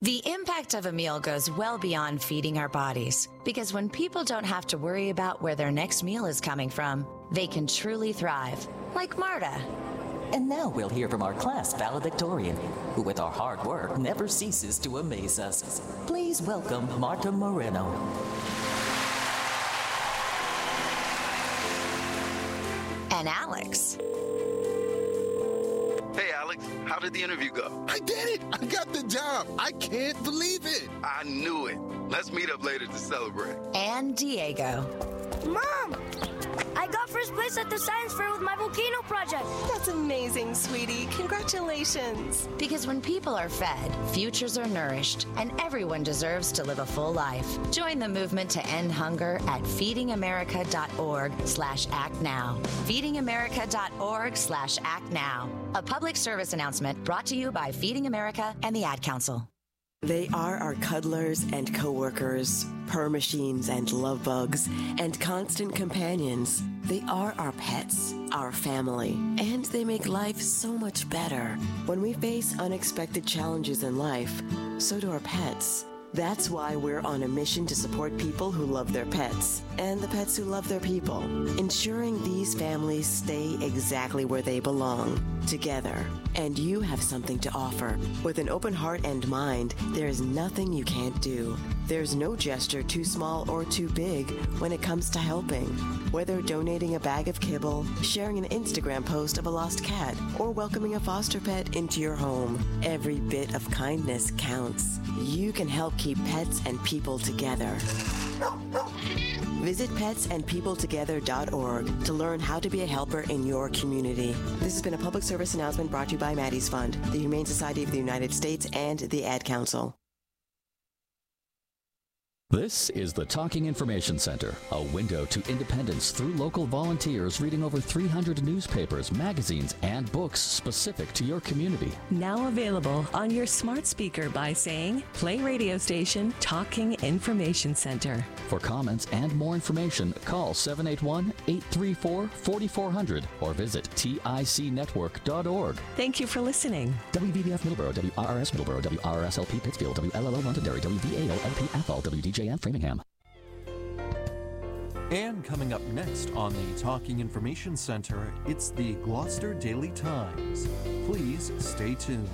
The impact of a meal goes well beyond feeding our bodies, because when people don't have to worry about where their next meal is coming from, they can truly thrive, like Marta. And now we'll hear from our class valedictorian, who with our hard work never ceases to amaze us. Please welcome Marta Moreno. And Alex. Hey, Alex, how did the interview go? I did it! I got the job! I can't believe it! I knew it. Let's meet up later to celebrate. And Diego. Mom! I got first place at the science fair with my volcano project. That's amazing, sweetie. Congratulations. Because when people are fed, futures are nourished, and everyone deserves to live a full life. Join the movement to end hunger at feedingamerica.org/actnow. feedingamerica.org/actnow. A public service announcement brought to you by Feeding America and the Ad Council. They are our cuddlers and coworkers, purr machines and love bugs, and constant companions. They are our pets, our family, and they make life so much better. When we face unexpected challenges in life, so do our pets. That's why we're on a mission to support people who love their pets and the pets who love their people, ensuring these families stay exactly where they belong, together. And you have something to offer. With an open heart and mind, there is nothing you can't do. There's no gesture too small or too big when it comes to helping. Whether donating a bag of kibble, sharing an Instagram post of a lost cat, or welcoming a foster pet into your home, every bit of kindness counts. You can help keep pets and people together. Visit petsandpeopletogether.org to learn how to be a helper in your community. This has been a public service announcement brought to you by Maddie's Fund, the Humane Society of the United States, and the Ad Council. This is the Talking Information Center, a window to independence through local volunteers reading over 300 newspapers, magazines, and books specific to your community. Now available on your smart speaker by saying, play radio station Talking Information Center. For comments and more information, call 781-834-4400 or visit ticnetwork.org. Thank you for listening. WVBF Middleborough, WRRS Middleborough, WRSLP Pittsfield, WLLO Londonderry, WVAO-LP Athol, WDJN Framingham. And coming up next on the Talking Information Center, it's the Gloucester Daily Times. Please stay tuned.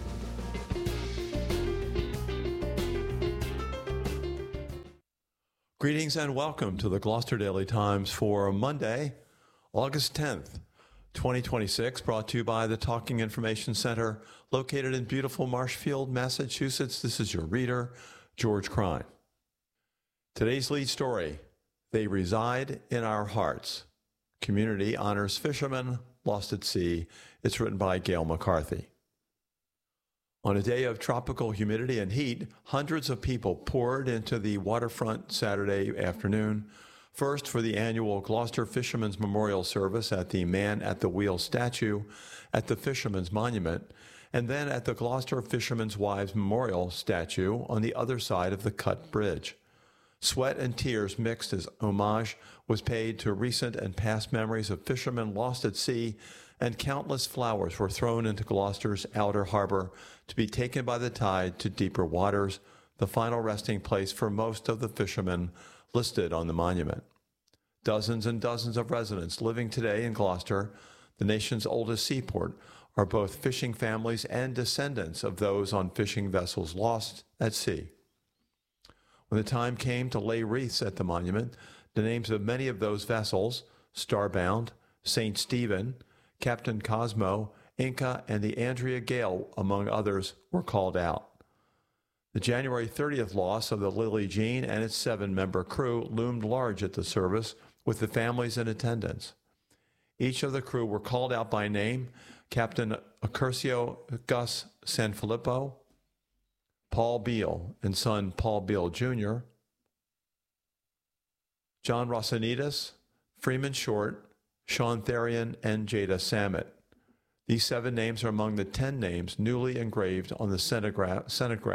Greetings and welcome to the Gloucester Daily Times for Monday, August 10th, 2026, brought to you by the Talking Information Center located in beautiful Marshfield, Massachusetts. This is your reader, George Crine. Today's lead story, They Reside in Our Hearts. Community honors fishermen lost at sea. It's written by Gail McCarthy. On a day of tropical humidity and heat, hundreds of people poured into the waterfront Saturday afternoon, first for the annual Gloucester Fishermen's Memorial Service at the Man at the Wheel statue at the Fishermen's Monument, and then at the Gloucester Fishermen's Wives Memorial statue on the other side of the Cut Bridge. Sweat and tears mixed as homage was paid to recent and past memories of fishermen lost at sea, and countless flowers were thrown into Gloucester's outer harbor to be taken by the tide to deeper waters, the final resting place for most of the fishermen listed on the monument. Dozens and dozens of residents living today in Gloucester, the nation's oldest seaport, are both fishing families and descendants of those on fishing vessels lost at sea. When the time came to lay wreaths at the monument, the names of many of those vessels, Starbound, St. Stephen, Captain Cosmo, Inca, and the Andrea Gale, among others, were called out. The January 30th loss of the Lily Jean and its 7-member crew loomed large at the service, with the families in attendance. Each of the crew were called out by name: Captain Accurcio Gus Sanfilippo, Paul Beal and son Paul Beal Jr., John Rossanides, Freeman Short, Sean Therian, and Jada Samet. These 7 names are among the 10 names newly engraved on the cenotaph.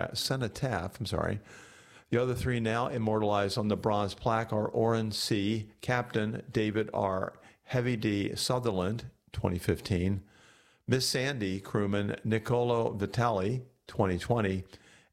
The other 3 now immortalized on the bronze plaque are Orrin C., Captain David R. Heavy D. Sutherland, 2015, Miss Sandy, crewman Nicolo Vitali, 2020,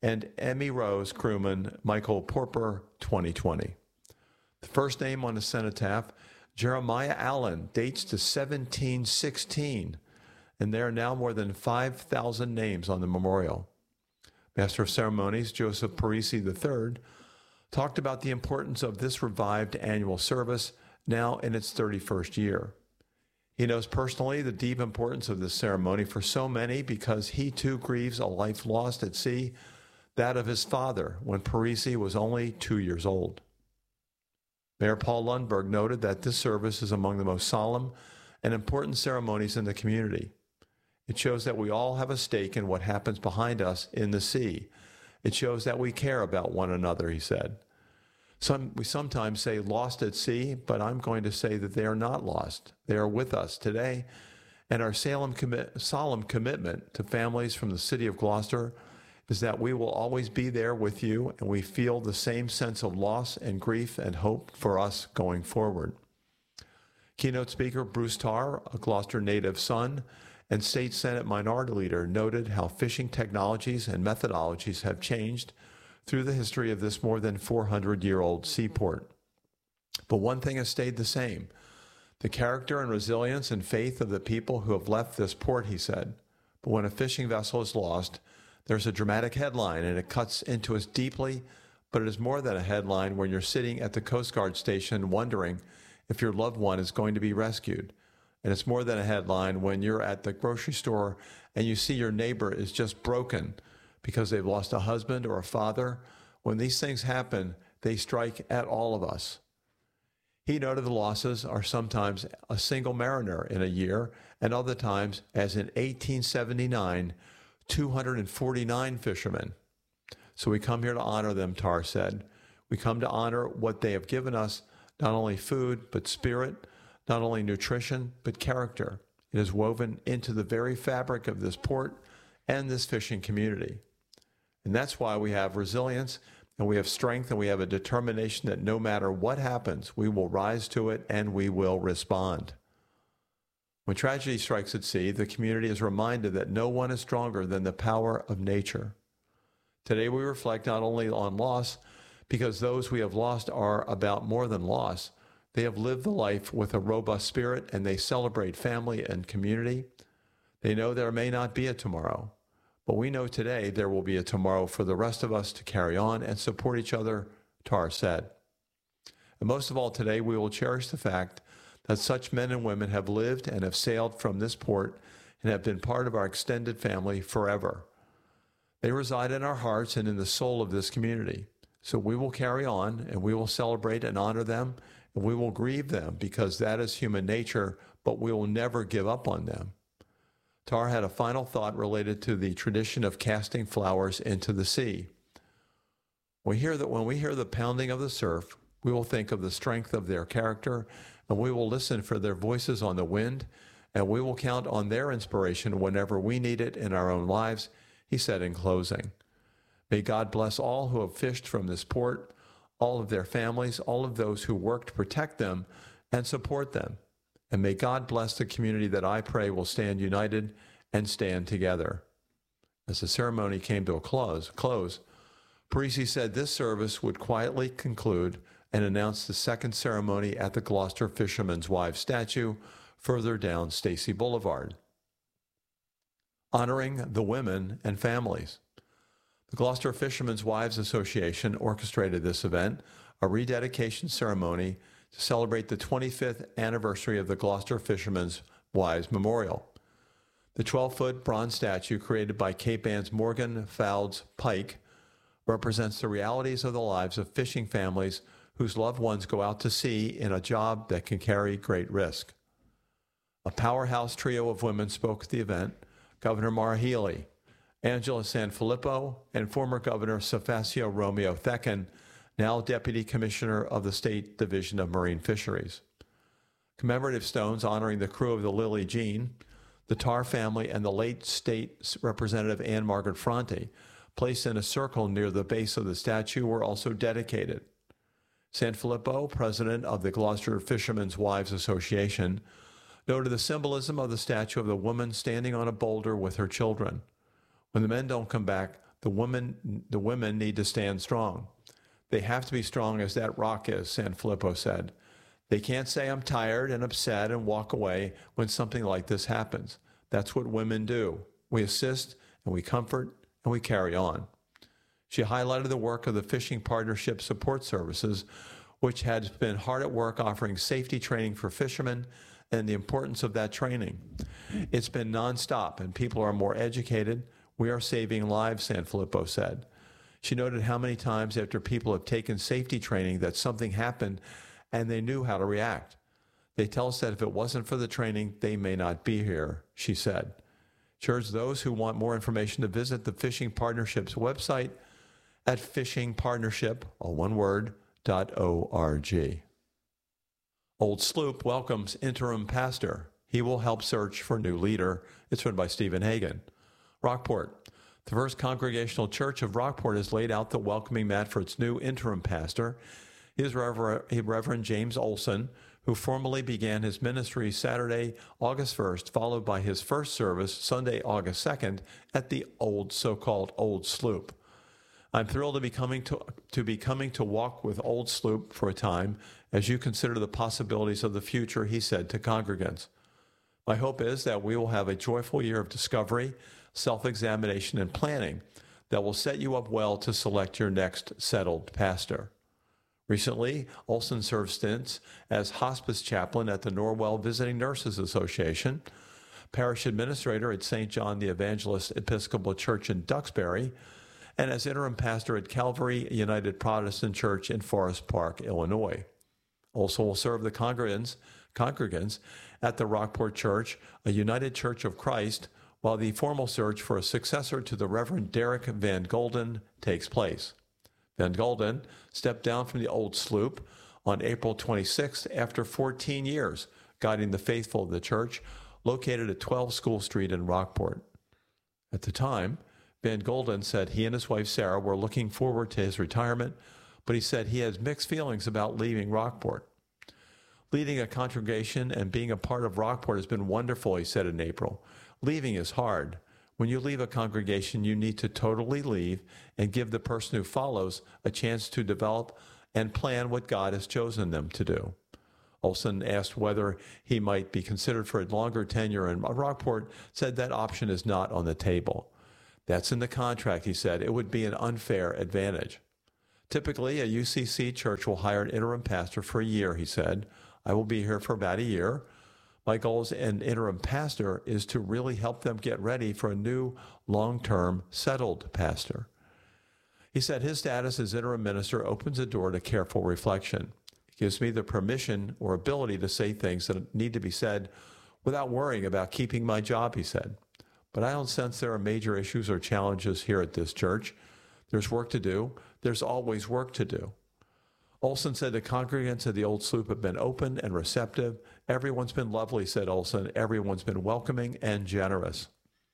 and Emmy Rose crewman Michael Porper, 2020. The first name on the cenotaph, Jeremiah Allen, dates to 1716, and there are now more than 5,000 names on the memorial. Master of Ceremonies Joseph Parisi III talked about the importance of this revived annual service now in its 31st year. He knows personally the deep importance of this ceremony for so many because he too grieves a life lost at sea, that of his father when Parisi was only 2 years old. Mayor Paul Lundberg noted that this service is among the most solemn and important ceremonies in the community. It shows that we all have a stake in what happens behind us in the sea. It shows that we care about one another, he said. We sometimes say lost at sea, but I'm going to say that they are not lost. They are with us today, and our solemn commitment to families from the city of Gloucester is that we will always be there with you, and we feel the same sense of loss and grief and hope for us going forward. Keynote speaker Bruce Tarr, a Gloucester native son and State Senate Minority Leader, noted how fishing technologies and methodologies have changed through the history of this more than 400-year-old seaport. But one thing has stayed the same: the character and resilience and faith of the people who have left this port, he said. But when a fishing vessel is lost, there's a dramatic headline, and it cuts into us deeply, but it is more than a headline when you're sitting at the Coast Guard station wondering if your loved one is going to be rescued. And it's more than a headline when you're at the grocery store and you see your neighbor is just broken because they've lost a husband or a father. When these things happen, they strike at all of us. He noted the losses are sometimes a single mariner in a year, and other times, as in 1879, 249 fishermen. So we come here to honor them, Tarr said. We come to honor what they have given us, not only food, but spirit, not only nutrition, but character. It is woven into the very fabric of this port and this fishing community. And that's why we have resilience, and we have strength, and we have a determination that no matter what happens, we will rise to it and we will respond. When tragedy strikes at sea, the community is reminded that no one is stronger than the power of nature. Today we reflect not only on loss, because those we have lost are about more than loss. They have lived the life with a robust spirit, and they celebrate family and community. They know there may not be a tomorrow, but we know today there will be a tomorrow for the rest of us to carry on and support each other, Tarr said. And most of all today, we will cherish the fact that such men and women have lived and have sailed from this port and have been part of our extended family forever. They reside in our hearts and in the soul of this community. So we will carry on, and we will celebrate and honor them, and we will grieve them because that is human nature, but we will never give up on them. Tarr had a final thought related to the tradition of casting flowers into the sea. When we hear the pounding of the surf, we will think of the strength of their character, and we will listen for their voices on the wind, and we will count on their inspiration whenever we need it in our own lives, he said in closing. May God bless all who have fished from this port, all of their families, all of those who work to protect them and support them. And may God bless the community that I pray will stand united and stand together. As the ceremony came to a close, Parisi said this service would quietly conclude and announce the second ceremony at the Gloucester Fishermen's Wives statue further down Stacy Boulevard, honoring the women and families. The Gloucester Fishermen's Wives Association orchestrated this event, a rededication ceremony to celebrate the 25th anniversary of the Gloucester Fishermen's Wives Memorial. The 12-foot bronze statue created by Cape Ann's Morgan Fowles Pike represents the realities of the lives of fishing families whose loved ones go out to sea in a job that can carry great risk. A powerhouse trio of women spoke at the event: Governor Maura Healey, Angela Sanfilippo, and former Governor Sefasio Romeo Thekin, now Deputy Commissioner of the State Division of Marine Fisheries. Commemorative stones honoring the crew of the Lily Jean, the Tarr family, and the late State Representative Anne Margaret Fronte, placed in a circle near the base of the statue, were also dedicated. Sanfilippo, president of the Gloucester Fishermen's Wives Association, noted the symbolism of the statue of the woman standing on a boulder with her children. When the men don't come back, The women need to stand strong. They have to be strong as that rock is, Sanfilippo said. They can't say, I'm tired and upset and walk away when something like this happens. That's what women do. We assist and we comfort and we carry on. She highlighted the work of the Fishing Partnership Support Services, which has been hard at work offering safety training for fishermen and the importance of that training. It's been nonstop and people are more educated. We are saving lives, Sanfilippo said. She noted how many times after people have taken safety training that something happened and they knew how to react. They tell us that if it wasn't for the training, they may not be here, she said. She urged those who want more information to visit the Fishing Partnership's website at fishingpartnership, all one word, .org. Old Sloop welcomes interim pastor. He will help search for new leader. It's written by Stephen Hagan. Rockport. The First Congregational Church of Rockport has laid out the welcoming mat for its new interim pastor. He is Reverend James Olson, who formally began his ministry Saturday, August 1st, followed by his first service Sunday, August 2nd, at the so-called Old Sloop. I'm thrilled to be coming to walk with Old Sloop for a time as you consider the possibilities of the future, he said to congregants. My hope is that we will have a joyful year of discovery, self-examination, and planning that will set you up well to select your next settled pastor. Recently, Olson served stints as hospice chaplain at the Norwell Visiting Nurses Association, parish administrator at St. John the Evangelist Episcopal Church in Duxbury, and as interim pastor at Calvary United Protestant Church in Forest Park, Illinois. Also will serve the congregants at the Rockport Church, a United Church of Christ, while the formal search for a successor to the Reverend Derek Van Golden takes place. Van Golden stepped down from the Old Sloop on April 26th after 14 years guiding the faithful of the church, located at 12 School Street in Rockport. At the time, Van Golden said he and his wife Sarah were looking forward to his retirement, but he said he has mixed feelings about leaving Rockport. Leading a congregation and being a part of Rockport has been wonderful, he said in April. Leaving is hard. When you leave a congregation, you need to totally leave and give the person who follows a chance to develop and plan what God has chosen them to do. Olson, asked whether he might be considered for a longer tenure in Rockport, said that option is not on the table. That's in the contract, he said. It would be an unfair advantage. Typically, a UCC church will hire an interim pastor for a year, he said. I will be here for about a year. My goal as an interim pastor is to really help them get ready for a new, long-term, settled pastor. He said his status as interim minister opens a door to careful reflection. It gives me the permission or ability to say things that need to be said without worrying about keeping my job, he said. But I don't sense there are major issues or challenges here at this church. There's work to do. There's always work to do. Olson said the congregants of the Old Sloop have been open and receptive. Everyone's been lovely, said Olson. Everyone's been welcoming and generous.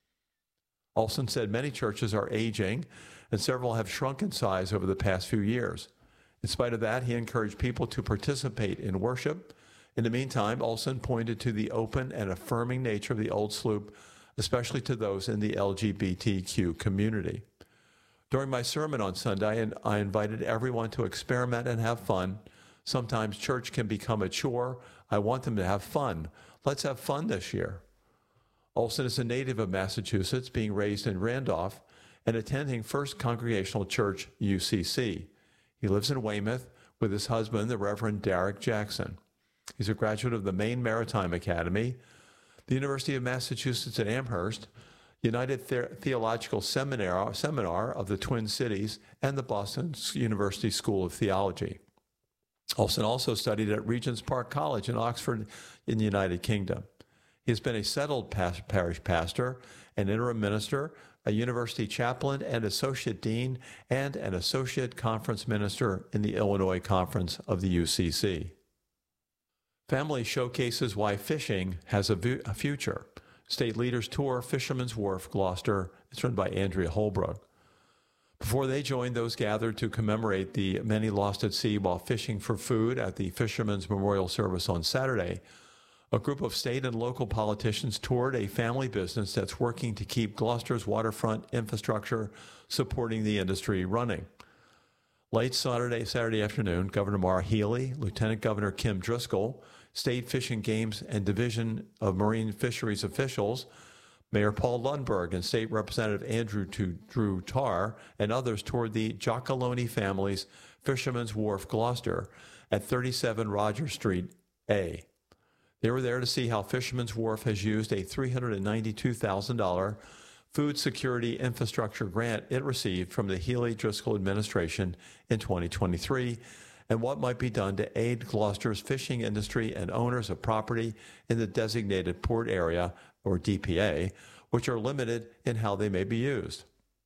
Olson said many churches are aging, and several have shrunk in size over the past few years. In spite of that, he encouraged people to participate in worship. In the meantime, Olson pointed to the open and affirming nature of the Old Sloop, especially to those in the LGBTQ community. During my sermon on Sunday, I invited everyone to experiment and have fun. Sometimes church can become a chore. I want them to have fun. Let's have fun this year. Olson is a native of Massachusetts, being raised in Randolph and attending First Congregational Church, UCC. He lives in Weymouth with his husband, the Reverend Derek Jackson. He's a graduate of the Maine Maritime Academy, the University of Massachusetts at Amherst, United Theological Seminar of the Twin Cities, and the Boston University School of Theology. Olson also studied at Regent's Park College in Oxford in the United Kingdom. He has been a settled parish pastor, an interim minister, a university chaplain and associate dean, and an associate conference minister in the Illinois Conference of the UCC. Family showcases why fishing has a future. State Leaders Tour, Fisherman's Wharf, Gloucester. It's run by Andrea Holbrook. Before they joined those gathered to commemorate the many lost at sea while fishing for food at the Fishermen's Memorial Service on Saturday, A group of state and local politicians toured a family business that's working to keep Gloucester's waterfront infrastructure supporting the industry running. Late Saturday afternoon, Governor Maura Healey, Lieutenant Governor Kim Driscoll, State Fish and Games and Division of Marine Fisheries officials, Mayor Paul Lundberg, and State Representative Andrew Drew Tarr, and others toured the Giacalone family's Fisherman's Wharf, Gloucester, at 37 Roger Street A. They were there to see how Fisherman's Wharf has used a $392,000 food security infrastructure grant it received from the Healey-Driscoll administration in 2023 and what might be done to aid Gloucester's fishing industry and owners of property in the designated port area, or DPA, which are limited in how they may be used.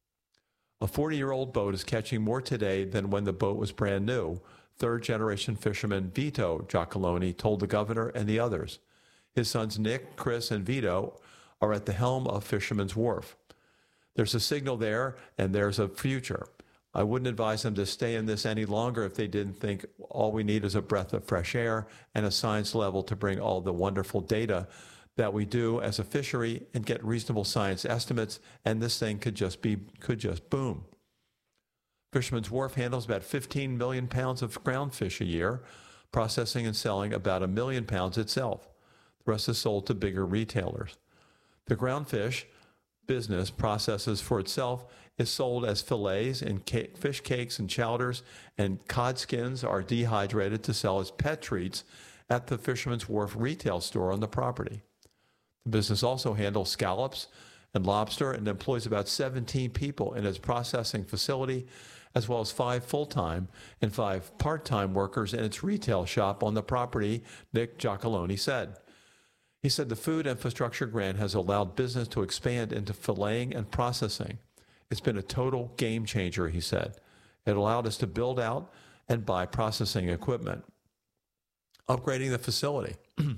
A 40-year-old boat is catching more today than when the boat was brand new, third-generation fisherman Vito Giacalone told the governor and the others. His sons Nick, Chris, and Vito are at the helm of Fisherman's Wharf. There's a signal there, and there's a future. I wouldn't advise them to stay in this any longer if they didn't think all we need is a breath of fresh air and a science level to bring all the wonderful data that we do as a fishery and get reasonable science estimates, and this thing could just boom. Fisherman's Wharf handles about 15 million pounds of ground fish a year, processing and selling about 1 million pounds itself. The rest is sold to bigger retailers. The ground fish business processes for itself is sold as fillets and fish cakes and chowders, and cod skins are dehydrated to sell as pet treats at the Fisherman's Wharf retail store on the property. The business also handles scallops and lobster and employs about 17 people in its processing facility, as well as 5 full-time and 5 part-time workers in its retail shop on the property, Nick Giacalone said. He said the food infrastructure grant has allowed business to expand into filleting and processing. It's been a total game changer, he said. It allowed us to build out and buy processing equipment. Upgrading the facility.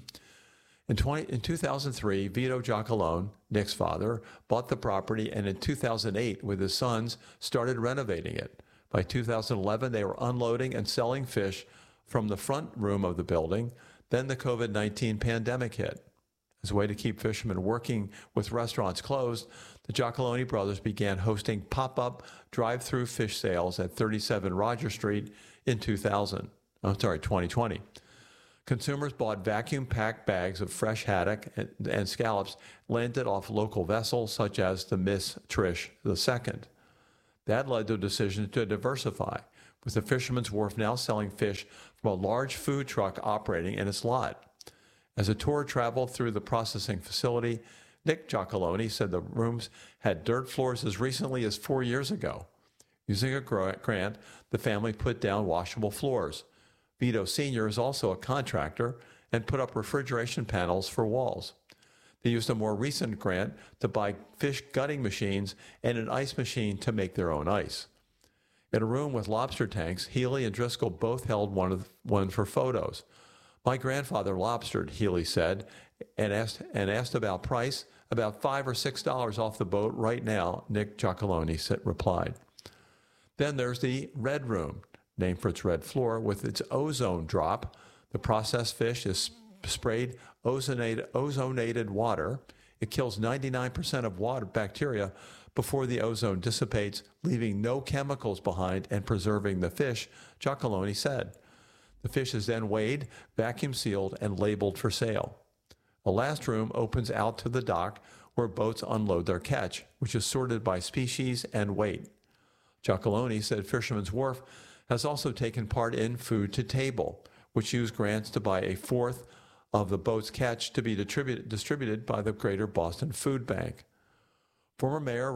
In 2003, Vito Giacalone, Nick's father, bought the property, and in 2008, with his sons, started renovating it. By 2011, they were unloading and selling fish from the front room of the building. Then the COVID-19 pandemic hit. As a way to keep fishermen working with restaurants closed, the Giacalone brothers began hosting pop-up drive-through fish sales at 37 Roger Street in 2020. Consumers bought vacuum-packed bags of fresh haddock and scallops landed off local vessels such as the Miss Trish II. That led to a decision to diversify, with the Fisherman's Wharf now selling fish from a large food truck operating in its lot. As a tour traveled through the processing facility, Nick Giacalone said the rooms had dirt floors as recently as 4 years ago. Using a grant, the family put down washable floors. Vito Sr. is also a contractor and put up refrigeration panels for walls. They used a more recent grant to buy fish gutting machines and an ice machine to make their own ice. In a room with lobster tanks, Healey and Driscoll both held one for photos. My grandfather lobstered, Healey said, and asked about price, about $5 or $6 off the boat right now, Nick Giacalone replied. Then there's the Red Room, named for its red floor, with its ozone drop. The processed fish is sprayed ozonated water. It kills 99% of water bacteria before the ozone dissipates, leaving no chemicals behind and preserving the fish, Giacalone said. The fish is then weighed, vacuum sealed, and labeled for sale. A last room opens out to the dock where boats unload their catch, which is sorted by species and weight. Giacalone said Fisherman's Wharf has also taken part in Food to Table, which used grants to buy a fourth of the boat's catch to be distributed by the Greater Boston Food Bank. Former Mayor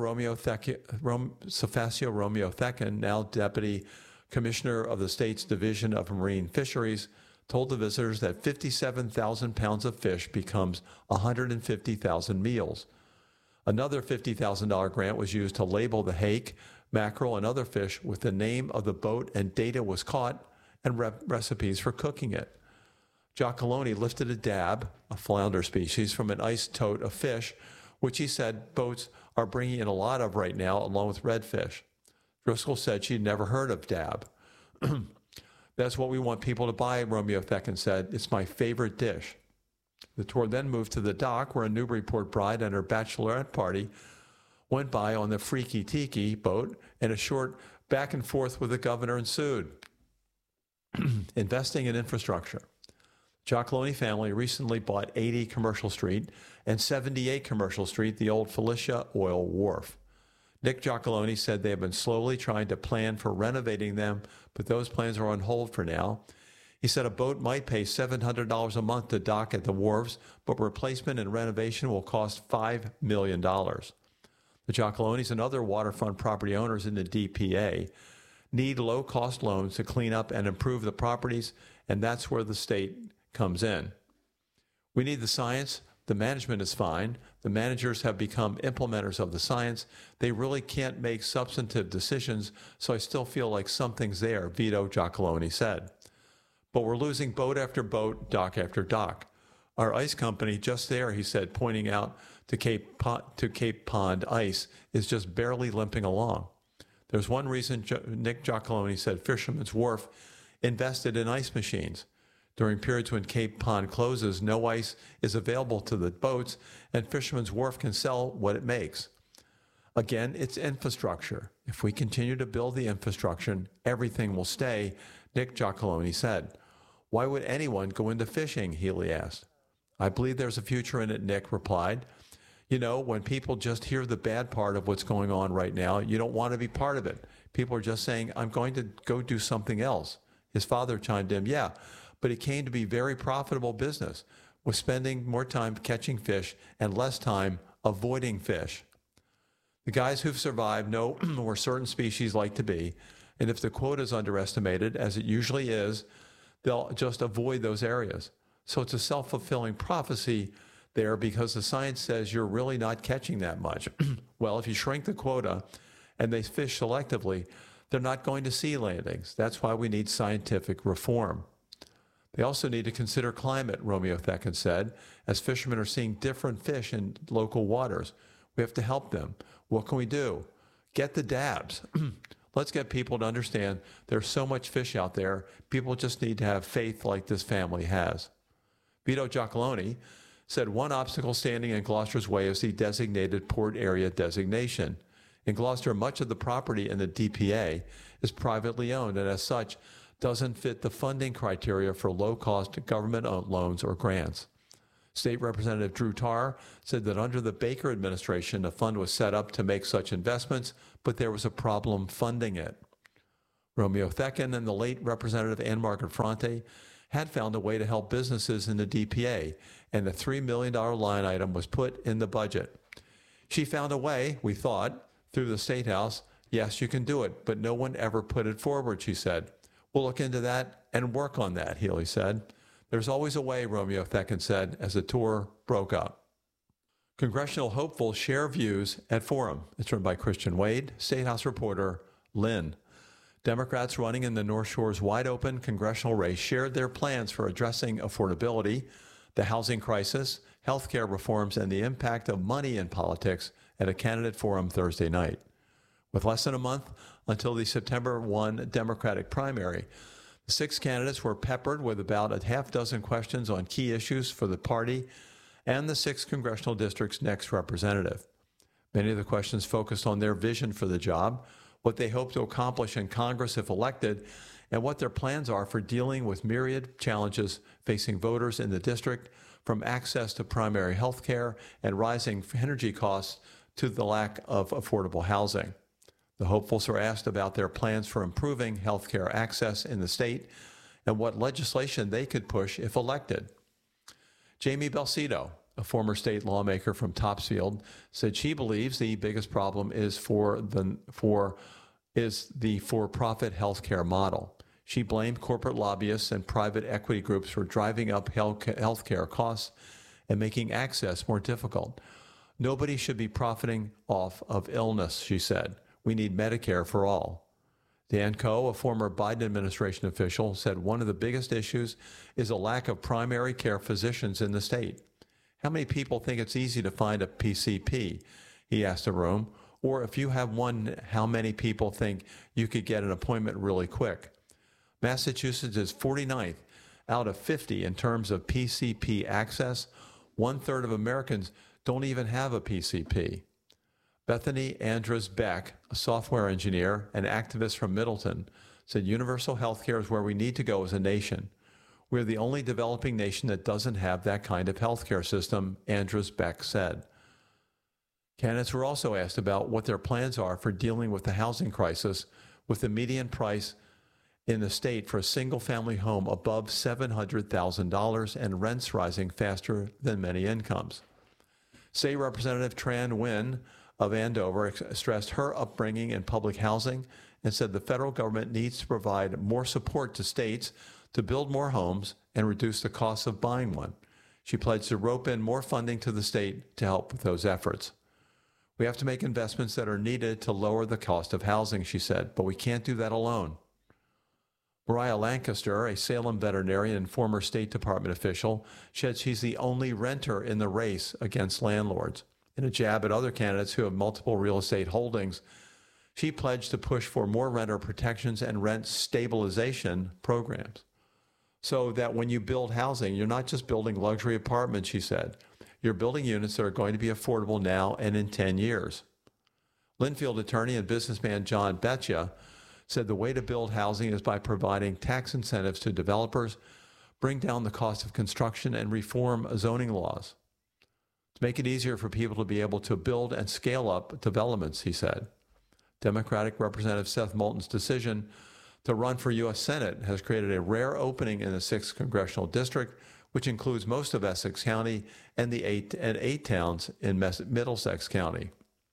Safacio Romeo Thekin, now Deputy Commissioner of the state's Division of Marine Fisheries, told the visitors that 57,000 pounds of fish becomes 150,000 meals. Another $50,000 grant was used to label the hake, mackerel, and other fish with the name of the boat and data was caught and recipes for cooking it. Giacalone lifted a dab, a flounder species, from an ice tote of fish, which he said boats are bringing in a lot of right now, along with redfish. Driscoll said she'd never heard of dab. That's what we want people to buy, Romeo Thekin said. It's my favorite dish. The tour then moved to the dock, where a Newburyport bride and her bachelorette party went by on the Freaky Tiki boat, and a short back and forth with the governor ensued. Investing in infrastructure. Giacalone family recently bought 80 Commercial Street and 78 Commercial Street, the old Felicia Oil Wharf. Nick Giacalone said they have been slowly trying to plan for renovating them, but those plans are on hold for now. He said a boat might pay $700 a month to dock at the wharves, but replacement and renovation will cost $5 million. The Giacalones and other waterfront property owners in the DPA need low-cost loans to clean up and improve the properties, and that's where the state comes in. We need the science. The management is fine. The managers have become implementers of the science. They really can't make substantive decisions, so I still feel like something's there, Vito Giacalone said. But we're losing boat after boat, dock after dock. Our ice company just there, he said, pointing out to Cape Pond Ice, is just barely limping along. There's one reason Nick Giacalone said Fisherman's Wharf invested in ice machines. During periods when Cape Pond closes, no ice is available to the boats, and Fisherman's Wharf can sell what it makes. Again, it's infrastructure. If we continue to build the infrastructure, everything will stay, Nick Giacalone said. Why would anyone go into fishing, Healy asked. I believe there's a future in it, Nick replied. You know, when people just hear the bad part of what's going on right now, you don't want to be part of it. People are just saying, I'm going to go do something else. His father chimed in, yeah, but it came to be very profitable business, with spending more time catching fish and less time avoiding fish. The guys who've survived know where certain species like to be, and if the quota is underestimated, as it usually is, they'll just avoid those areas. So it's a self-fulfilling prophecy there, because the science says you're really not catching that much. Well, if you shrink the quota and they fish selectively, they're not going to see landings. That's why we need scientific reform. They also need to consider climate, Romeo Thekin said, as fishermen are seeing different fish in local waters. We have to help them. What can we do? Get the dabs. Let's get people to understand there's so much fish out there. People just need to have faith like this family has. Vito Giacalone said one obstacle standing in Gloucester's way is the designated port area designation. In Gloucester, much of the property in the DPA is privately owned, and as such, doesn't fit the funding criteria for low-cost government-owned loans or grants. State Representative Drew Tarr said that under the Baker administration, a fund was set up to make such investments, but there was a problem funding it. Romeo Thekin and the late Representative Ann Margaret Fronte had found a way to help businesses in the DPA, and the $3 million line item was put in the budget. She found a way, we thought, through the State House. Yes, you can do it, but no one ever put it forward, she said. We'll look into that and work on that, Healy said. There's always a way, Romeo Thekin said, as the tour broke up. Congressional hopefuls share views at Forum. It's written by Christian Wade, State House reporter Lynn. Democrats running in the North Shore's wide-open congressional race shared their plans for addressing affordability, the housing crisis, health care reforms, and the impact of money in politics at a candidate forum Thursday night. With less than a month until the September 1 Democratic primary, the 6 candidates were peppered with about a half dozen questions on key issues for the party and the 6 congressional district's next representative. Many of the questions focused on their vision for the job, what they hope to accomplish in Congress if elected, and what their plans are for dealing with myriad challenges facing voters in the district, from access to primary health care and rising energy costs to the lack of affordable housing. The hopefuls are asked about their plans for improving health care access in the state and what legislation they could push if elected. Jamie Belcito, a former state lawmaker from Topsfield, said she believes the biggest problem is the for-profit health care model. She blamed corporate lobbyists and private equity groups for driving up health care costs and making access more difficult. Nobody should be profiting off of illness, she said. We need Medicare for all. Dan Coe, a former Biden administration official, said one of the biggest issues is a lack of primary care physicians in the state. How many people think it's easy to find a PCP? He asked the room. Or if you have one, how many people think you could get an appointment really quick? Massachusetts is 49th out of 50 in terms of PCP access. 1/3 of Americans don't even have a PCP. Bethany Andrus Beck, a software engineer and activist from Middleton, said universal health care is where we need to go as a nation. We're the only developing nation that doesn't have that kind of health care system, Andrus Beck said. Candidates were also asked about what their plans are for dealing with the housing crisis, with the median price in the state for a single-family home above $700,000 and rents rising faster than many incomes. State Representative Tran Nguyen of Andover stressed her upbringing in public housing and said the federal government needs to provide more support to states to build more homes and reduce the cost of buying one. She pledged to rope in more funding to the state to help with those efforts. We have to make investments that are needed to lower the cost of housing, she said, but we can't do that alone. Mariah Lancaster, a Salem veterinarian and former State Department official, said she's the only renter in the race against landlords. In a jab at other candidates who have multiple real estate holdings, she pledged to push for more renter protections and rent stabilization programs, so that when you build housing, you're not just building luxury apartments, she said. You're building units that are going to be affordable now and in 10 years. Linfield attorney and businessman John Betcha said the way to build housing is by providing tax incentives to developers, bring down the cost of construction, and reform zoning laws to make it easier for people to be able to build and scale up developments, he said. Democratic Representative Seth Moulton's decision to run for U.S. Senate has created a rare opening in the 6th Congressional District, which includes most of Essex County and the eight towns in Middlesex County.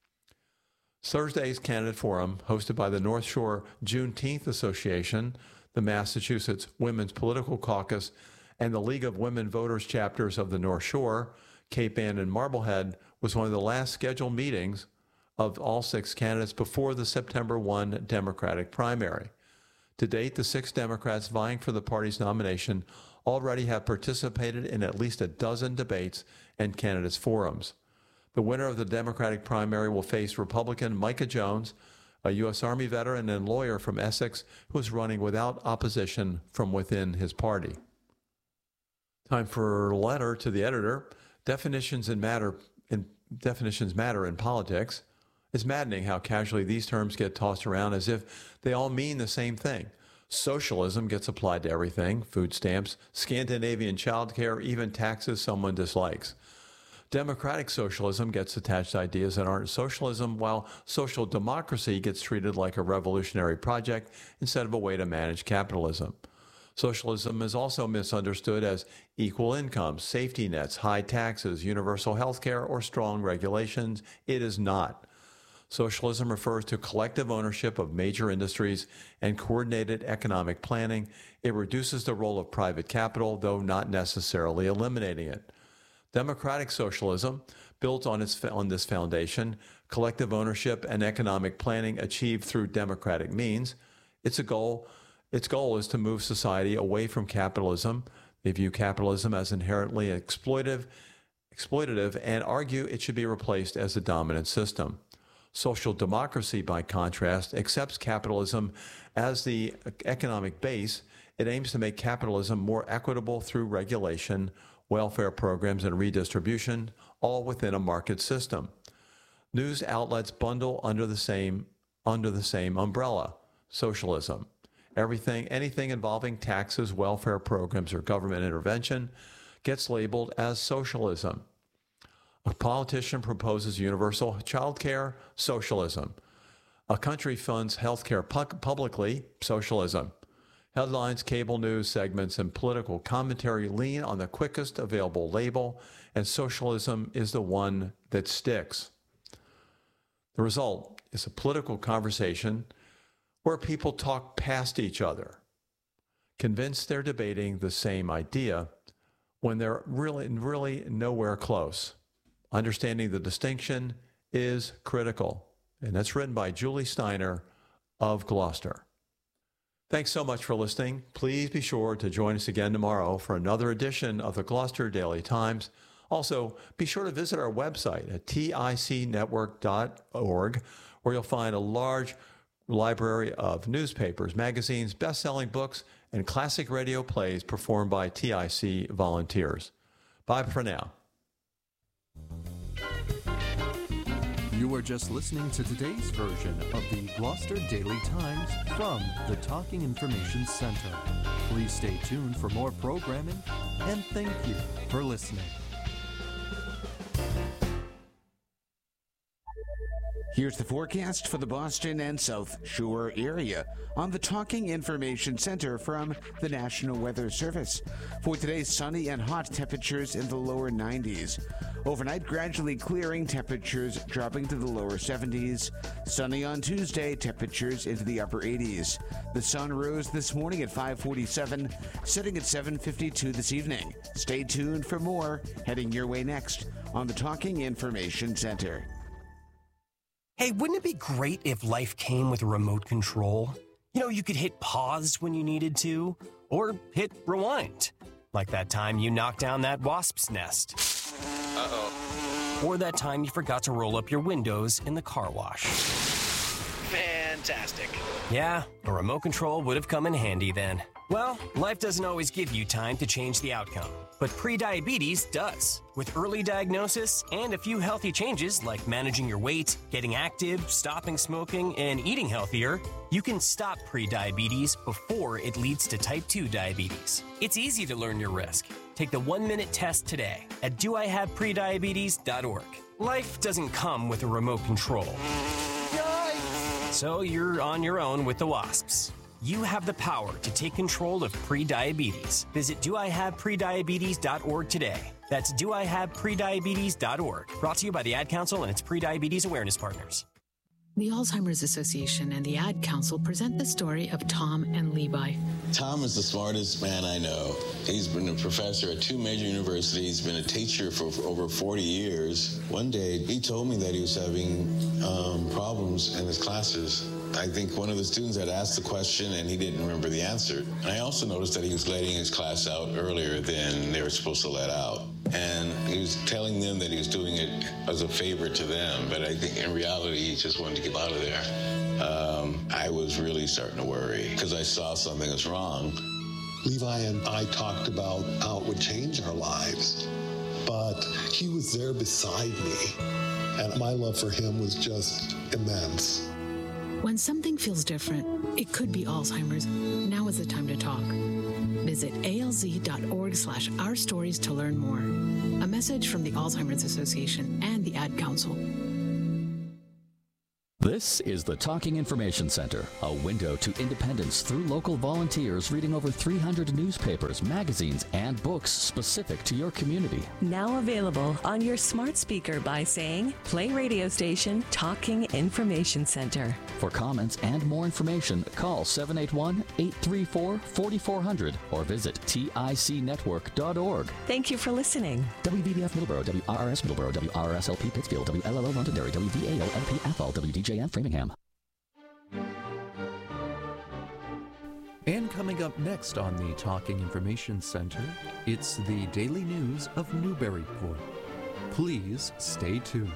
Thursday's candidate forum, hosted by the North Shore Juneteenth Association, the Massachusetts Women's Political Caucus, and the League of Women Voters chapters of the North Shore, Cape Ann, and Marblehead, was one of the last scheduled meetings of all 6 candidates before the September 1 Democratic primary. To date, the 6 Democrats vying for the party's nomination already have participated in at least a dozen debates and candidates forums. The winner of the Democratic primary will face Republican Micah Jones, a U.S. Army veteran and lawyer from Essex who is running without opposition from within his party. Time for a letter to the editor. Definitions matter in politics. It's maddening how casually these terms get tossed around as if they all mean the same thing. Socialism gets applied to everything: food stamps, Scandinavian childcare, even taxes someone dislikes. Democratic socialism gets attached to ideas that aren't socialism, while social democracy gets treated like a revolutionary project instead of a way to manage capitalism. Socialism is also misunderstood as equal incomes, safety nets, high taxes, universal health care, or strong regulations. It is not. Socialism refers to collective ownership of major industries and coordinated economic planning. It reduces the role of private capital, though not necessarily eliminating it. Democratic socialism, built on this foundation, collective ownership and economic planning achieved through democratic means. Its goal is to move society away from capitalism. They view capitalism as inherently exploitative, and argue it should be replaced as the dominant system. Social democracy, by contrast, accepts capitalism as the economic base. It aims to make capitalism more equitable through regulation, welfare programs, and redistribution, all within a market system. News outlets bundle under the same umbrella: socialism. Anything involving taxes, welfare programs, or government intervention gets labeled as socialism. A politician proposes universal child care, socialism. A country funds health care publicly, socialism. Headlines, cable news segments, and political commentary lean on the quickest available label, and socialism is the one that sticks. The result is a political conversation where people talk past each other, convinced they're debating the same idea when they're really nowhere close. Understanding the distinction is critical. And that's written by Julie Steiner of Gloucester. Thanks so much for listening. Please be sure to join us again tomorrow for another edition of the Gloucester Daily Times. Also, be sure to visit our website at ticnetwork.org, where you'll find a large library of newspapers, magazines, best-selling books, and classic radio plays performed by TIC volunteers. Bye for now. You are just listening to today's version of the Gloucester Daily Times from the Talking Information Center. Please stay tuned for more programming, and thank you for listening. Here's the forecast for the Boston and South Shore area on the Talking Information Center from the National Weather Service. For today, sunny and hot, temperatures in the lower 90s. Overnight, gradually clearing, temperatures dropping to the lower 70s. Sunny on Tuesday, temperatures into the upper 80s. The sun rose this morning at 5:47, setting at 7:52 this evening. Stay tuned for more, heading your way next on the Talking Information Center. Hey, wouldn't it be great if life came with a remote control? You know, you could hit pause when you needed to, or hit rewind. Like that time you knocked down that wasp's nest. Uh-oh. Or that time you forgot to roll up your windows in the car wash. Fantastic. Yeah, a remote control would have come in handy then. Well, life doesn't always give you time to change the outcome, but prediabetes does. With early diagnosis and a few healthy changes like managing your weight, getting active, stopping smoking, and eating healthier, you can stop prediabetes before it leads to type 2 diabetes. It's easy to learn your risk. Take the 1-minute test today at doihaveprediabetes.org. Life doesn't come with a remote control. Yikes! So you're on your own with the wasps. You have the power to take control of prediabetes. Visit doihaveprediabetes.org today. That's doihaveprediabetes.org. Brought to you by the Ad Council and its Prediabetes Awareness Partners. The Alzheimer's Association and the Ad Council present the story of Tom and Levi. Tom is the smartest man I know. He's been a professor at 2 major universities, been a teacher for over 40 years. One day, he told me that he was having problems in his classes. I think one of the students had asked the question and he didn't remember the answer. And I also noticed that he was letting his class out earlier than they were supposed to let out. And he was telling them that he was doing it as a favor to them, but I think in reality, he just wanted to get out of there. I was really starting to worry because I saw something was wrong. Levi and I talked about how it would change our lives, but he was there beside me, and my love for him was just immense. When something feels different, it could be Alzheimer's. Now is the time to talk. Visit alz.org/ourstories to learn more. A message from the Alzheimer's Association and the Ad Council. This is the Talking Information Center, a window to independence through local volunteers reading over 300 newspapers, magazines, and books specific to your community. Now available on your smart speaker by saying, play radio station Talking Information Center. For comments and more information, call 781-834-4400 or visit ticnetwork.org. Thank you for listening. WVBF Middleborough, WRRS Middleborough, WRSLP Pittsfield, WLLO Londonderry, WVAO-LP Athol, WDJM Framingham. And coming up next on the Talking Information Center, it's the Daily News of Newburyport. Please stay tuned.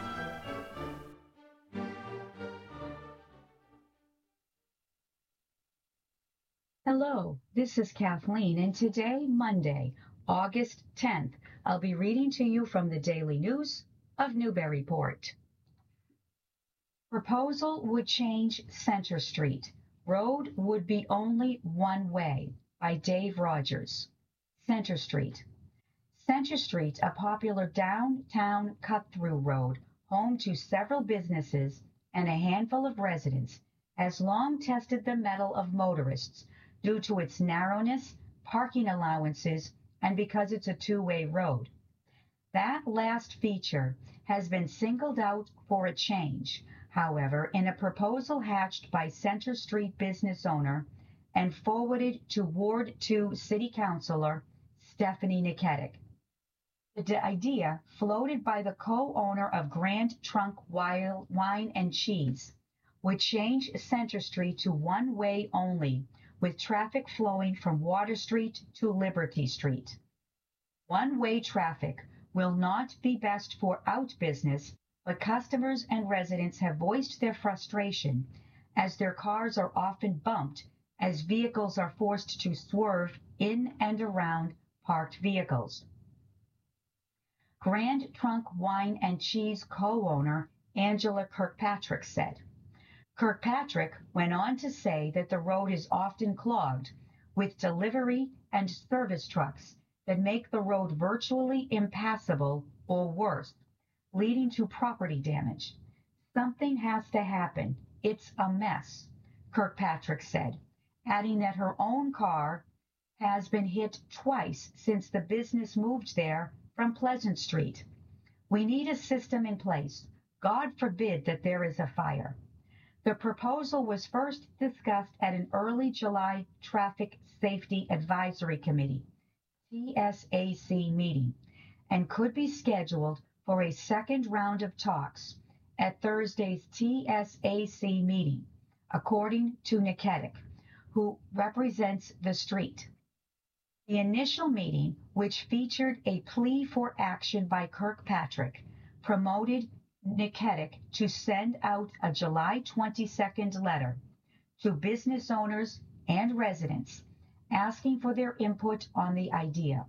Hello, this is Kathleen, and today, Monday, August 10th, I'll be reading to you from the Daily News of Newburyport. Proposal would change Center Street. Road would be only one way, by Dave Rogers. Center Street. Center Street, a popular downtown cut-through road, home to several businesses and a handful of residents, has long tested the mettle of motorists due to its narrowness, parking allowances, and because it's a two-way road. That last feature has been singled out for a change, however, in a proposal hatched by Center Street business owner and forwarded to Ward 2 City Councilor Stephanie Niketic. The idea, floated by the co-owner of Grand Trunk Wine and Cheese, would change Center Street to one-way only, with traffic flowing from Water Street to Liberty Street. One-way traffic will not be best for out business, but customers and residents have voiced their frustration as their cars are often bumped as vehicles are forced to swerve in and around parked vehicles. Grand Trunk Wine and Cheese co-owner Angela Kirkpatrick said. Kirkpatrick went on to say that the road is often clogged with delivery and service trucks that make the road virtually impassable or worse, leading to property damage. Something has to happen. It's a mess, Kirkpatrick said, adding that her own car has been hit twice since the business moved there from Pleasant Street. We need a system in place. God forbid that there is a fire. The proposal was first discussed at an early July Traffic Safety Advisory Committee, TSAC meeting, and could be scheduled for a second round of talks at Thursday's TSAC meeting, according to Niketic, who represents the street. The initial meeting, which featured a plea for action by Kirkpatrick, promoted Niketic to send out a July 22nd letter to business owners and residents asking for their input on the idea.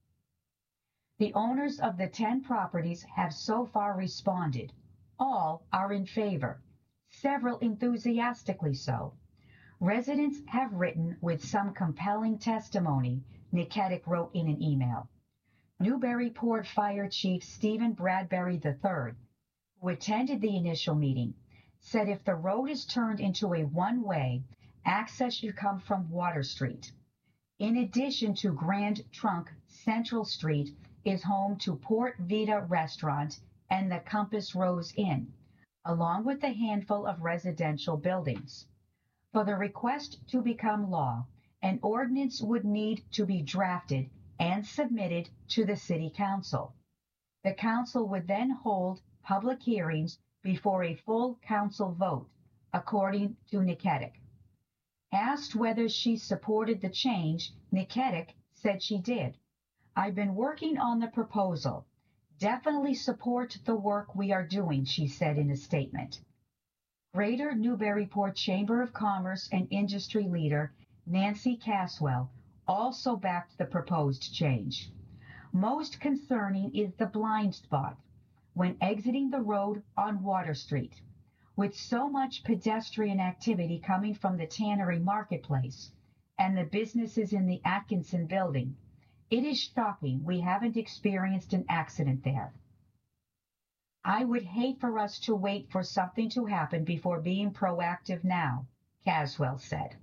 The owners of the 10 properties have so far responded. All are in favor, several enthusiastically so. Residents have written with some compelling testimony, Niketic wrote in an email. Newburyport Fire Chief Stephen Bradbury III, who attended the initial meeting, said if the road is turned into a one-way, access should come from Water Street. In addition to Grand Trunk, Central Street is home to Port Vita Restaurant and the Compass Rose Inn, along with a handful of residential buildings. For the request to become law, an ordinance would need to be drafted and submitted to the City Council. The Council would then hold public hearings before a full Council vote, according to Niketic. Asked whether she supported the change, Niketic said she did. I've been working on the proposal. Definitely support the work we are doing, she said in a statement. Greater Newburyport Chamber of Commerce and Industry leader Nancy Caswell also backed the proposed change. Most concerning is the blind spot when exiting the road on Water Street. With so much pedestrian activity coming from the Tannery Marketplace and the businesses in the Atkinson building, it is shocking we haven't experienced an accident there. I would hate for us to wait for something to happen before being proactive now, Caswell said.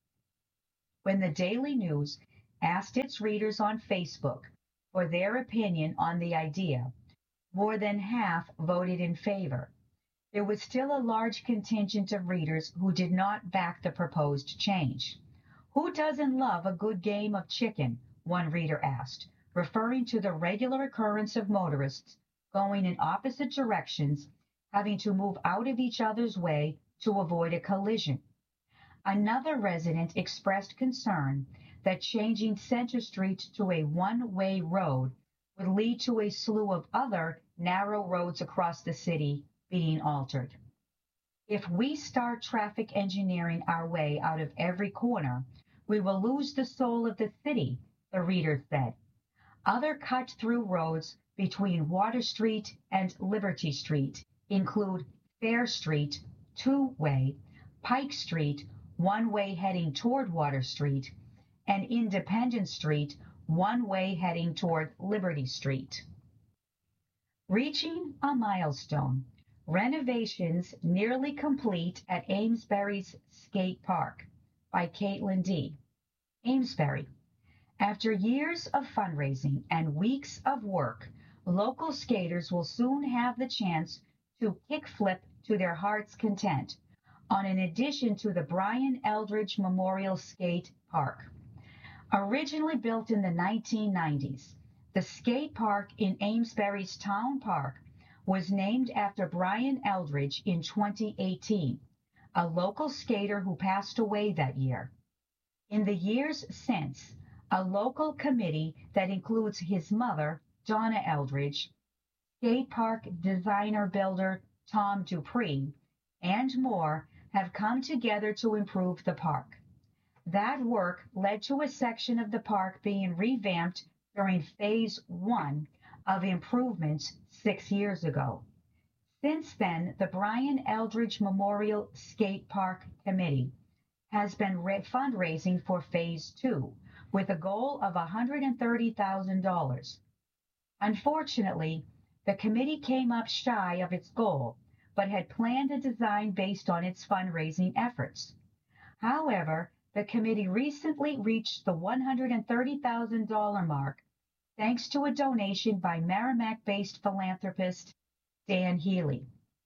When the Daily News asked its readers on Facebook for their opinion on the idea, more than half voted in favor. There was still a large contingent of readers who did not back the proposed change. Who doesn't love a good game of chicken? One reader asked, referring to the regular occurrence of motorists going in opposite directions, having to move out of each other's way to avoid a collision. Another resident expressed concern that changing Center Street to a one-way road would lead to a slew of other narrow roads across the city being altered. If we start traffic engineering our way out of every corner, we will lose the soul of the city, the reader said. Other cut-through roads between Water Street and Liberty Street include Fair Street, two-way, Pike Street, one-way heading toward Water Street, and Independence Street, one-way heading toward Liberty Street. Reaching a milestone. Renovations nearly complete at Amesbury's Skate Park by Caitlin D. Amesbury. After years of fundraising and weeks of work, local skaters will soon have the chance to kickflip to their heart's content on an addition to the Brian Eldridge Memorial Skate Park. Originally built in the 1990s, the skate park in Amesbury's Town Park was named after Brian Eldridge in 2018, a local skater who passed away that year. In the years since, a local committee that includes his mother, Donna Eldridge, skate park designer builder Tom Dupree, and more have come together to improve the park. That work led to a section of the park being revamped during Phase 1 of improvements 6 years ago. Since then, the Brian Eldridge Memorial Skate Park Committee has been fundraising for Phase 2 with a goal of $130,000. Unfortunately, the committee came up shy of its goal, but had planned a design based on its fundraising efforts. However, the committee recently reached the $130,000 mark thanks to a donation by Merrimack-based philanthropist Dan Healy.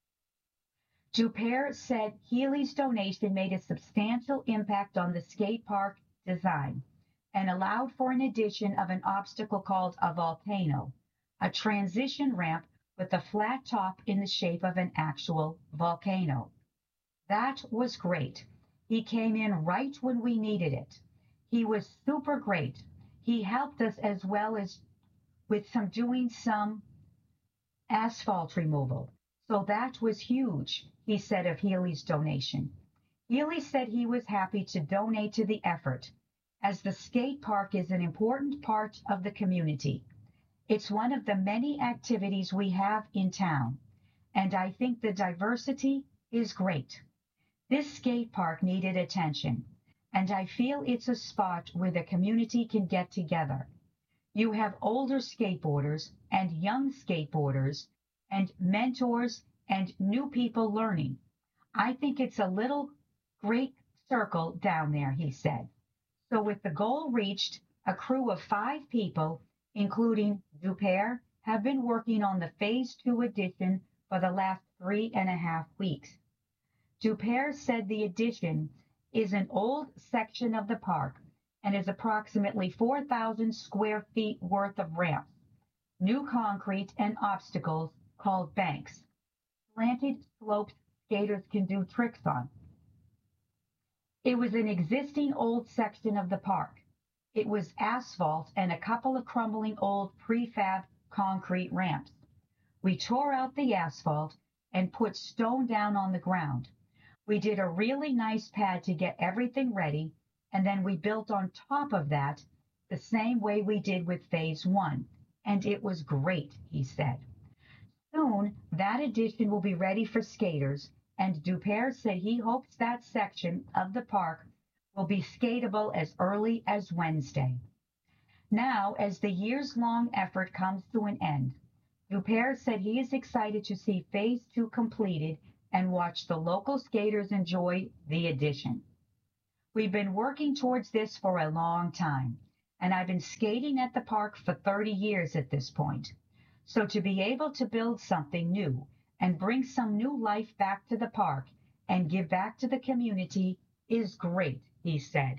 Dupere said Healy's donation made a substantial impact on the skate park design and allowed for an addition of an obstacle called a volcano, a transition ramp with a flat top in the shape of an actual volcano. That was great. He came in right when we needed it. He was super great. He helped us as well as with doing some asphalt removal. So that was huge, he said of Healy's donation. Healy said he was happy to donate to the effort, as the skate park is an important part of the community. It's one of the many activities we have in town, and I think the diversity is great. This skate park needed attention, and I feel it's a spot where the community can get together. You have older skateboarders and young skateboarders and mentors and new people learning. I think it's a little great circle down there, he said. So with the goal reached, a crew of 5 people, including Dupere, have been working on the Phase 2 addition for the last 3.5 weeks. Dupere said the addition is an old section of the park and is approximately 4,000 square feet worth of ramps, new concrete, and obstacles called banks, slanted slopes skaters can do tricks on. It was an existing old section of the park. It was asphalt and a couple of crumbling old prefab concrete ramps. We tore out the asphalt and put stone down on the ground. We did a really nice pad to get everything ready, and then we built on top of that the same way we did with Phase 1, and it was great, he said. Soon, that addition will be ready for skaters, and Dupere said he hopes that section of the park will be skatable as early as Wednesday. Now, as the years-long effort comes to an end, Dupere said he is excited to see Phase 2 completed and watch the local skaters enjoy the addition. We've been working towards this for a long time, and I've been skating at the park for 30 years at this point. So to be able to build something new and bring some new life back to the park and give back to the community is great, he said.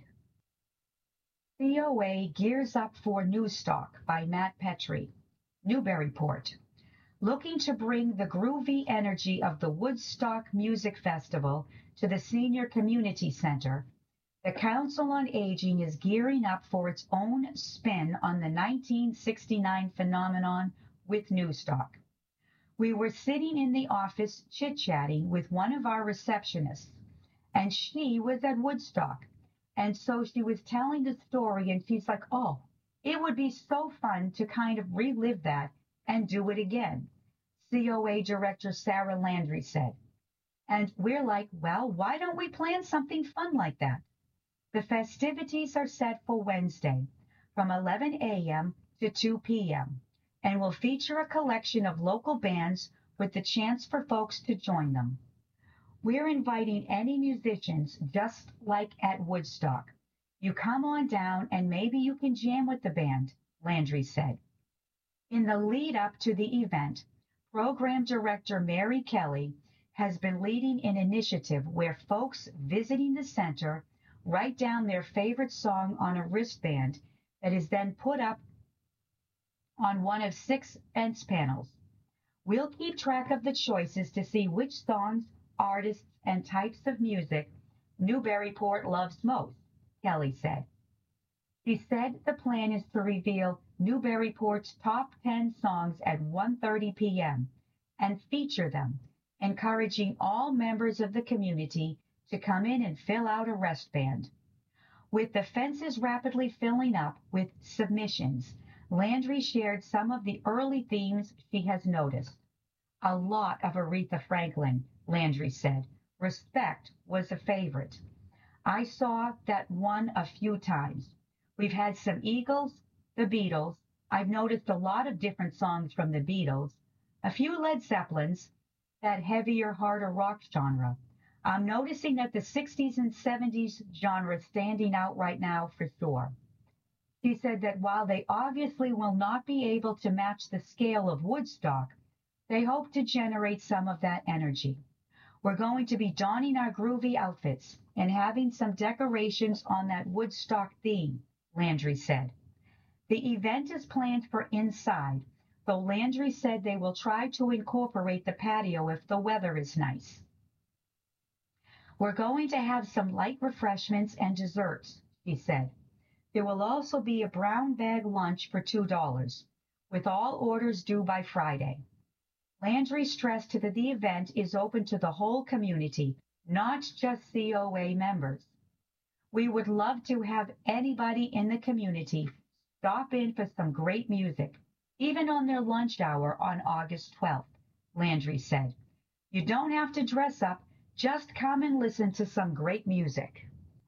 COA gears up for Newstalk by Matt Petrie, Newburyport. Looking to bring the groovy energy of the Woodstock Music Festival to the Senior Community Center, the Council on Aging is gearing up for its own spin on the 1969 phenomenon with Newstalk. We were sitting in the office chit-chatting with one of our receptionists, and she was at Woodstock. And so she was telling the story, and she's like, oh, it would be so fun to kind of relive that and do it again, COA Director Sarah Landry said. And we're like, well, why don't we plan something fun like that? The festivities are set for Wednesday from 11 a.m. to 2 p.m. and will feature a collection of local bands with the chance for folks to join them. We're inviting any musicians just like at Woodstock. You come on down and maybe you can jam with the band, Landry said. In the lead up to the event, Program Director Mary Kelly has been leading an initiative where folks visiting the center write down their favorite song on a wristband that is then put up on one of 6 fence panels. We'll keep track of the choices to see which songs, artists, and types of music Newburyport loves most, Kelly said. She said the plan is to reveal Newburyport's top 10 songs at 1:30 p.m. and feature them, encouraging all members of the community to come in and fill out a wristband. With the fences rapidly filling up with submissions, Landry shared some of the early themes she has noticed. A lot of Aretha Franklin, Landry said. Respect was a favorite. I saw that one a few times. We've had some Eagles, the Beatles. I've noticed a lot of different songs from the Beatles. A few Led Zeppelins, that heavier, harder rock genre. I'm noticing that the 60s and 70s genre is standing out right now for sure. She said that while they obviously will not be able to match the scale of Woodstock, they hope to generate some of that energy. We're going to be donning our groovy outfits and having some decorations on that Woodstock theme, Landry said. The event is planned for inside, though Landry said they will try to incorporate the patio if the weather is nice. We're going to have some light refreshments and desserts, she said. There will also be a brown bag lunch for $2, with all orders due by Friday. Landry stressed that the event is open to the whole community, not just COA members. We would love to have anybody in the community stop in for some great music, even on their lunch hour on August 12th, Landry said. You don't have to dress up, just come and listen to some great music.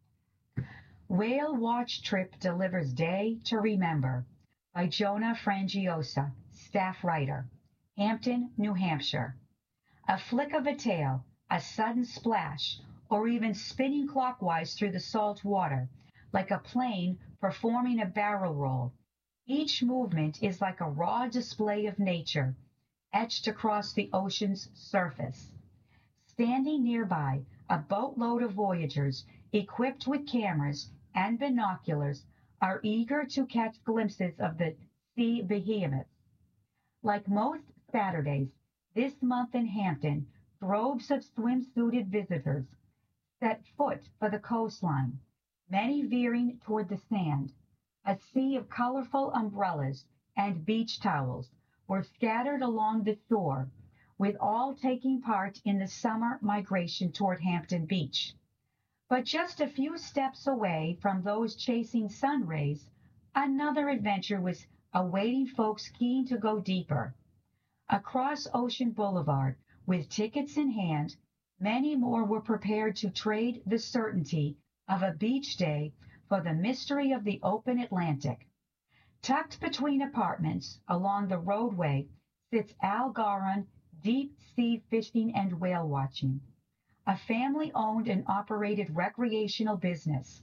Whale Watch Trip Delivers Day to Remember by Jonah Frangiosa, staff writer, Hampton, New Hampshire. A flick of a tail, a sudden splash, or even spinning clockwise through the salt water, like a plane performing a barrel roll. Each movement is like a raw display of nature, etched across the ocean's surface. Standing nearby, a boatload of voyagers, equipped with cameras and binoculars, are eager to catch glimpses of the sea behemoths. Like most Saturdays, this month in Hampton, droves of swimsuited visitors set foot for the coastline, many veering toward the sand. A sea of colorful umbrellas and beach towels were scattered along the shore, with all taking part in the summer migration toward Hampton Beach. But just a few steps away from those chasing sun rays, another adventure was awaiting folks keen to go deeper. Across Ocean Boulevard, with tickets in hand, many more were prepared to trade the certainty of a beach day for the mystery of the open Atlantic. Tucked between apartments along the roadway sits Al Garon Deep Sea Fishing and Whale Watching, a family-owned and operated recreational business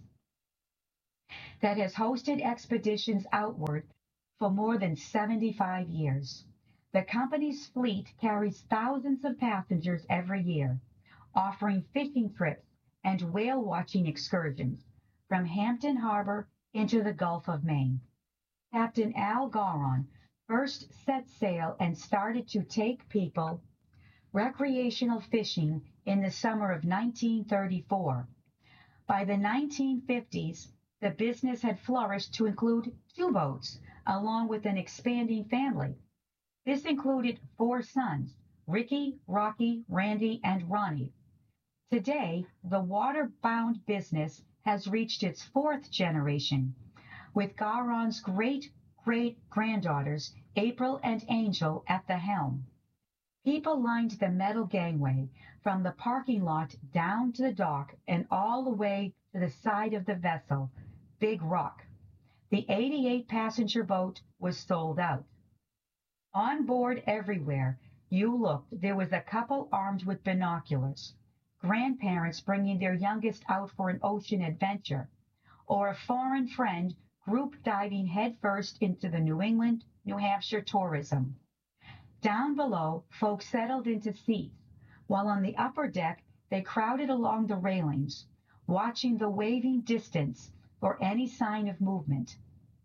that has hosted expeditions outward for more than 75 years. The company's fleet carries thousands of passengers every year, offering fishing trips and whale watching excursions from Hampton Harbor into the Gulf of Maine. Captain Al Garon first set sail and started to take people recreational fishing in the summer of 1934. By the 1950s, the business had flourished to include 2 boats, along with an expanding family. This included 4 sons, Ricky, Rocky, Randy, and Ronnie. Today, the water-bound business has reached its 4th generation, with Garon's great-great-granddaughters, April and Angel, at the helm. People lined the metal gangway from the parking lot down to the dock and all the way to the side of the vessel, Big Rock. The 88-passenger boat was sold out. On board everywhere you looked, there was a couple armed with binoculars, grandparents bringing their youngest out for an ocean adventure, or a foreign friend group diving headfirst into the New England, New Hampshire tourism. Down below, folks settled into seats, while on the upper deck they crowded along the railings, watching the waving distance for any sign of movement.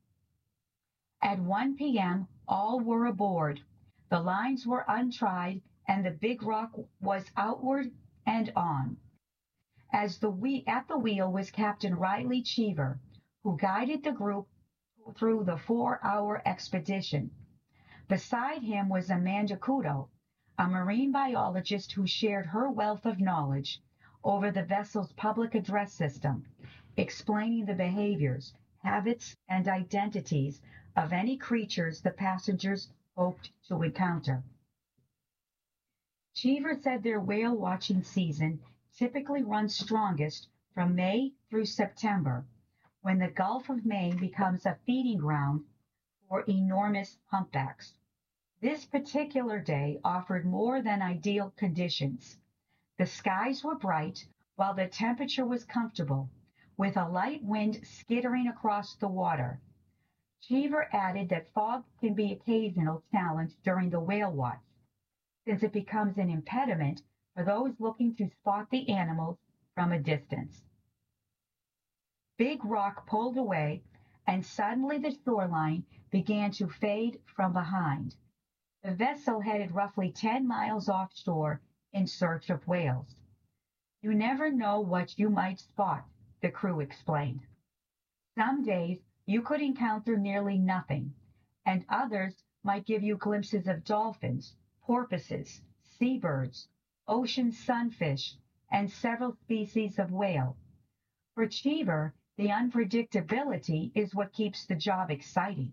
At 1 p.m., all were aboard. The lines were untried, and the Big Rock was outward and on. At the wheel was Captain Riley Cheever, who guided the group through the 4-hour expedition. Beside him was Amanda Kudo, a marine biologist who shared her wealth of knowledge over the vessel's public address system. explaining the behaviors, habits, and identities of any creatures the passengers hoped to encounter. Cheever said their whale watching season typically runs strongest from May through September, when the Gulf of Maine becomes a feeding ground for enormous humpbacks. This particular day offered more than ideal conditions. The skies were bright while the temperature was comfortable, with a light wind skittering across the water. Cheever added that fog can be an occasional challenge during the whale watch, since it becomes an impediment for those looking to spot the animals from a distance. Big Rock pulled away, and suddenly the shoreline began to fade from behind. The vessel headed roughly 10 miles offshore in search of whales. You never know what you might spot, the crew explained. Some days you could encounter nearly nothing, and others might give you glimpses of dolphins, porpoises, seabirds, ocean sunfish, and several species of whale. For Cheever, the unpredictability is what keeps the job exciting.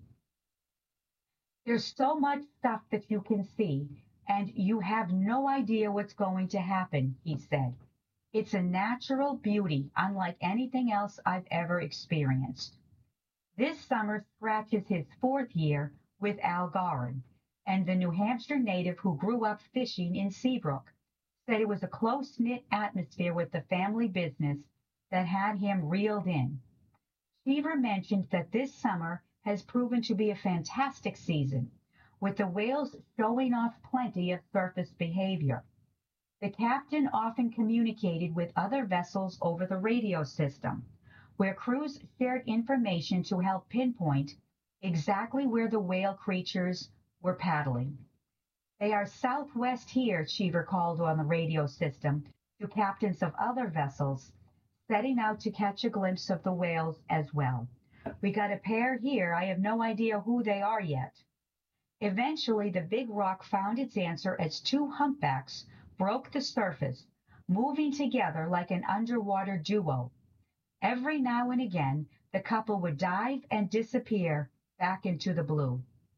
There's so much stuff that you can see, and you have no idea what's going to happen, he said. It's a natural beauty unlike anything else I've ever experienced. This summer scratches his 4th year with Al Gorin, and the New Hampshire native who grew up fishing in Seabrook said it was a close-knit atmosphere with the family business that had him reeled in. Cheever mentioned that this summer has proven to be a fantastic season, with the whales showing off plenty of surface behavior. The captain often communicated with other vessels over the radio system, where crews shared information to help pinpoint exactly where the whale creatures were paddling. They are southwest here, Cheever called on the radio system to captains of other vessels, setting out to catch a glimpse of the whales as well. We got a pair here. I have no idea who they are yet. Eventually, the Big Rock found its answer as 2 humpbacks broke the surface, moving together like an underwater duo. Every now and again, the couple would dive and disappear back into the blue.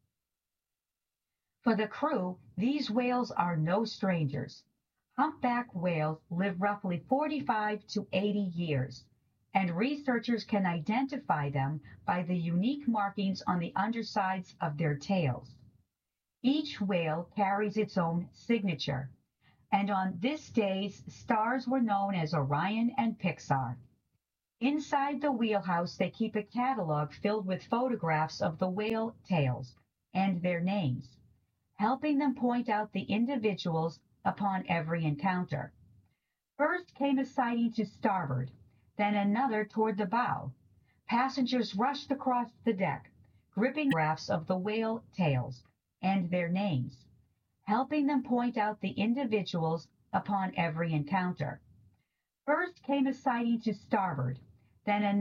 For the crew, these whales are no strangers. Humpback whales live roughly 45 to 80 years, and researchers can identify them by the unique markings on the undersides of their tails. Each whale carries its own signature, and on this day's stars were known as Orion and Pixar. Inside the wheelhouse, they keep a catalog filled with photographs of the whale tails and their names, helping them point out the individuals upon every encounter. First came a sighting to starboard, then another toward the bow. Passengers rushed across the deck, gripping photographs of the whale tails and their names, helping them point out the individuals upon every encounter. First came a sighting to starboard, then another